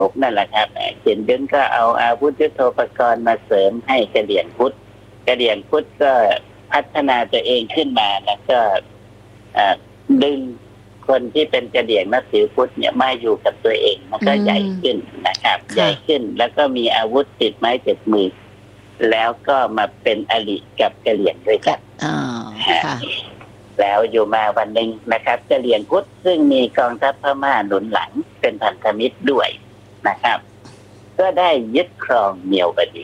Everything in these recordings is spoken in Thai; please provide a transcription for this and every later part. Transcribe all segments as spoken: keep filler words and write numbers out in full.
หกนั่นแหละครับเขียนดึงก็เอาอาวุธยุทโธปกรณ์มาเสริมให้กระเหรี่ยงพุทธกระเหรี่ยงพุทธก็พัฒนาตัวเองขึ้นมาแล้วก็ดึงคนที่เป็นกระเหรี่ยงนับถือพุทธเนี่ยมาอยู่กับตัวเองมันก็ใหญ่ขึ้นนะครับใหญ่ขึ้นแล้วก็มีอาวุธติดไม้ติดมือแล้วก็มาเป็นอริกับกระเหรี่ยงด้วยกันแล้วอยู่มาวันหนึ่งนะครับกระเหรี่ยงพุทธซึ่งมีกองทัพพม่าหนุนหลังเป็นพันธมิตรด้วยนะครับก็ได้ยึดครองเมียวบดี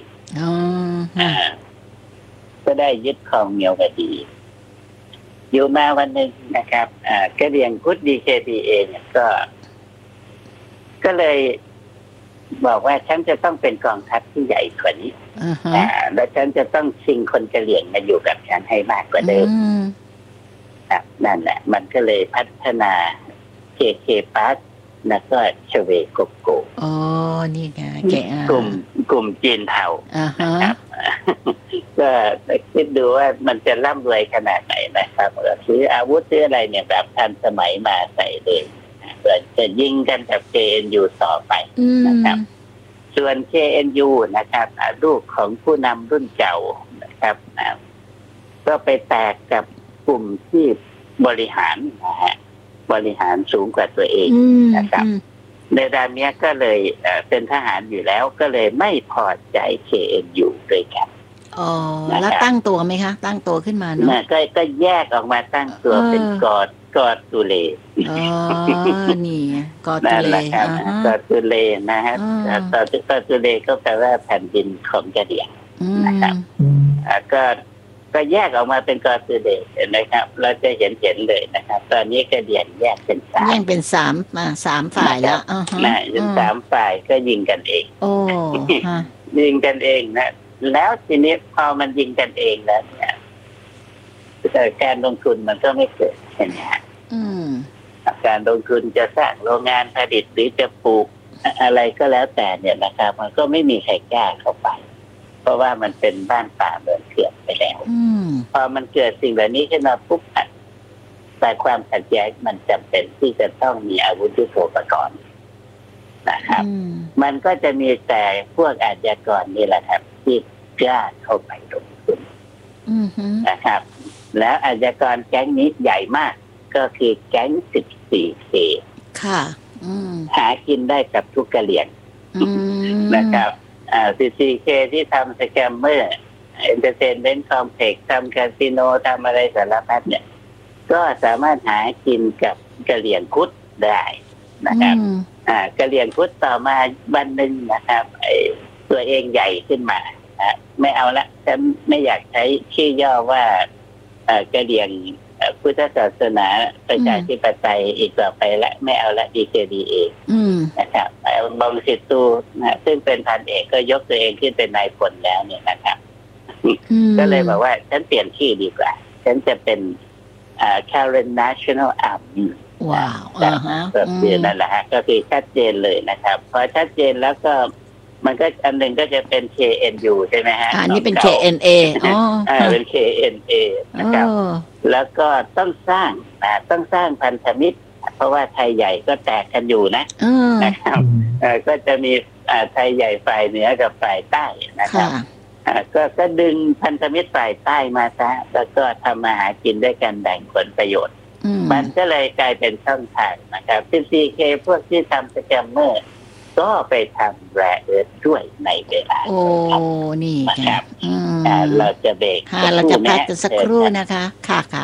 ก็ได้ยึดครองเมียวบดีอยู่มาวันหนึ่งนะครับกระเหรี่ยงพุทธ ดี เค พี เอ เนี่ยก็ก็เลยบอกว่าฉันจะต้องเป็นกองทัพที่ใหญ่กว่านี้ uh-huh. แล้วฉันจะต้องชิงคนกระเหรี่ยงมาอยู่กับฉันให้มากกว่าเดิม uh-huh. นั่นแหละมันก็เลยพัฒนา เค เค Pass แล้วก็ชเวโกโกอ๋อนี่ไงกลุ่มกลุ่มจีนเทานะครับก็คิดดูว่ามันจะร่ำรวยขนาดไหนนะครับซื้ออาวุธซื้ออะไรเนี่ยแบบทันสมัยมาใส่เลยเพื่อจะยิงกันกับ เค เอ็น ยู ต่อไปนะครับส่วน เค เอ็น ยู นะครับลูกของผู้นำรุ่นเก่านะครับก็ไปแตกกับกลุ่มที่บริหารนะฮะบริหารสูงกว่าตัวเองนะครับในด้านนี้ก็เลยเป็นทหารอยู่แล้วก็เลยไม่พอใจ เค เอ็น ยู ด้วยกันอ๋อแล้วตั้งตัวไหมคะตั้งตัวขึ้นมาเนาะก็ก็แยกออกมาตั้งตัวเป็นกอดกอดตุเลอ๋อนี่กอดตุเลกอดตุเลนะฮะกอดกอดตุเลก็แปลว่าแผ่นดินของกระเหรี่ยงนะครับก็ก็แยกออกมาเป็นกอตุเลนะครับเราจะเห็นเห็นเลยนะครับตอนนี้กระเหรี่ยงแยกเป็นสามแยกเป็นสามมาสามฝ่ายแล้วอ่าฮะสามฝ่ายก็ยิงกันเองโอ้ยิงกันเองนะแล้วทีนี้พอมันยิงกันเองแล้วเนี่ยการลงทุนมันก็ไม่เกิดใช่ไหมฮะการลงทุนจะสร้างโรงงานผลิตหรือจะปลูกอะไรก็แล้วแต่เนี่ยนะครับมันก็ไม่มีใครกล้าเข้าไปเพราะว่ามันเป็นบ้านป่าเมืองเถื่อนไปแล้วพอมันเกิดสิ่งแบบนี้ขึ้นมาปุ๊บแต่ความขัดแย้งมันจำเป็นที่จะต้องมีอาวุธยุทโธปกรณ์นะครับมันก็จะมีแต่พวกอาชญากรนี่แหละครับที่กล้าเข้าไปลงทุนนะครับแล้วอาชญากรแก๊งนี้ใหญ่มากก็คือแก๊ง สิบสี่ เคค่ะหากินได้กับทุกกะเหรี่ยงนะครับอ่า สิบสี่ เค ที่ทำสแกมเมอร์เอนเตอร์เทนเมนต์คอมเพล็กซ์ทำคาสิโนทำอะไรสารพัดเนี่ยก็สามารถหากินกับกะเหรี่ยงพุทธได้นะครับอ่ากะเหรี่ยงพุทธต่อมาวันหนึ่งนะครับไอ้ตัวเองใหญ่ขึ้นมานะไม่เอาละฉันไม่อยากใช้ชื่อย่อว่าเอ่อกะเหรี่ยงพุทธศาสนาประชาธิปไตยอีกต่อไปละไม่เอาละ ดี เค พี เอ นะครับบองสิตูนะซึ่งเป็นพันเอกก็ยกตัวเองขึ้นเป็นนายพลแล้วเนี่ยนะครับก็เลยบอกว่าฉันเปลี่ยนชื่อดีกว่าฉันจะเป็นอ่า Karen National Army ว้าวแบบนี้นั่นแหละฮะก็คือชัดเจนเลยนะครับพอชัดเจนแล้วก็มันก็อันหนึ่งก็จะเป็น เค เอ็น ยู ใช่ไหมฮะอันนี้เป็น เค เอ็น เอ อ๋ออ่าเป็น เค เอ็น เอ นะครับแล้วก็ต้องสร้างนะต้องสร้างพันธมิตรเพราะว่าไทยใหญ่ก็แตกกันอยู่นะนะครับก็จะมีไทยใหญ่ฝ่ายเหนือกับฝ่ายใต้นะครับก็ก็ดึงพันธมิตรฝ่ายใต้มาซะแล้วก็ทำมาหากินด้วยกันแบ่งผลประโยชน์มันก็เลยกลายเป็นช่องทางนะครับ สิบสี่ เค พวกที่ทำสแกมเมอร์ก็ไปทำแร่เอิร์ธด้วยในเวลาโอ้นี่ครับเราจะเบรกเราจะพักสักครู่นะคะค่ะค่ะ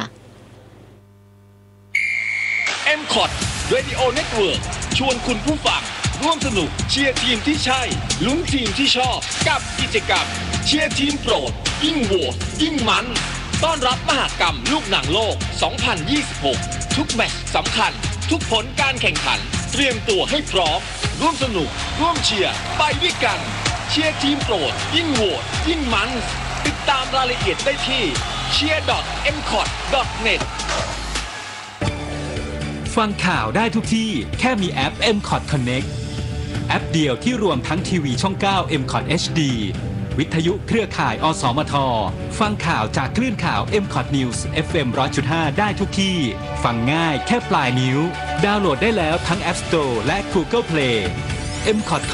เอ็ม คอท Radio Network ชวนคุณผู้ฟังร่วมสนุกเชียร์ทีมที่ใช่ลุ้นทีมที่ชอบกับกิจกรรมเชียร์ทีมโปรดยิ่งโหวตยิ่งมันต้อนรับมหกรรมลูกหนังโลก สองพันยี่สิบหก ทุกแมตช์สำคัญทุกผลการแข่งขันเตรียมตัวให้พร้อมร่วมสนุกร่วมเชียร์ไปด้วยกันเชียร์ทีมโปรดยิ่งโหวตยิ่งมันติดตามรายละเอียดได้ที่ เชียร์ ดอท เอ็ม คอท ดอท เน็ตฟังข่าวได้ทุกที่แค่มีแอป เอ็ม คอท Connect แอปเดียวที่รวมทั้งทีวีช่องเก้า เอ็ม คอท เอช ดี วิทยุเครือข่าย อสมท ฟังข่าวจากคลื่นข่าว เอ็ม คอท News เอฟ เอ็ม หนึ่งร้อยจุดห้า ได้ทุกที่ฟังง่ายแค่ปลายนิ้วดาวน์โหลดได้แล้วทั้ง App Store และ Google Play เอ็ม คอท